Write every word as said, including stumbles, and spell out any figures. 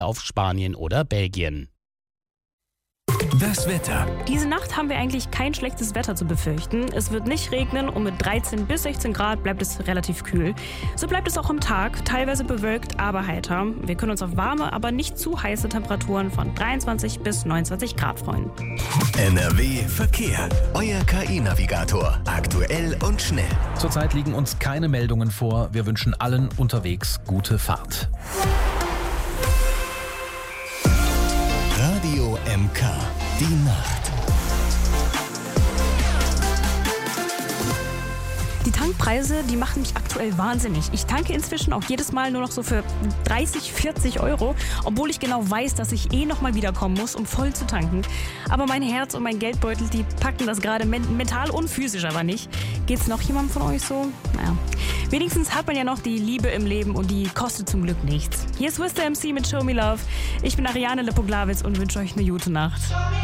auf Spanien oder Belgien. Das Wetter. Diese Nacht haben wir eigentlich kein schlechtes Wetter zu befürchten. Es wird nicht regnen und mit dreizehn bis sechzehn Grad bleibt es relativ kühl. So bleibt es auch am Tag, teilweise bewölkt, aber heiter. Wir können uns auf warme, aber nicht zu heiße Temperaturen von dreiundzwanzig bis neunundzwanzig Grad freuen. N R W Verkehr. Euer K I-Navigator. Aktuell und schnell. Zurzeit liegen uns keine Meldungen vor. Wir wünschen allen unterwegs gute Fahrt. Radio M K. Die Nacht. Die Tankpreise, die machen mich aktuell wahnsinnig. Ich tanke inzwischen auch jedes Mal nur noch so für dreißig, vierzig Euro, obwohl ich genau weiß, dass ich eh nochmal wiederkommen muss, um voll zu tanken. Aber mein Herz und mein Geldbeutel, die packen das gerade men- mental und physisch aber nicht. Geht's noch jemandem von euch so? Naja. Wenigstens hat man ja noch die Liebe im Leben und die kostet zum Glück nichts. Hier ist Swiss M C mit Show Me Love. Ich bin Ariane Lepoglawitz und wünsche euch eine gute Nacht.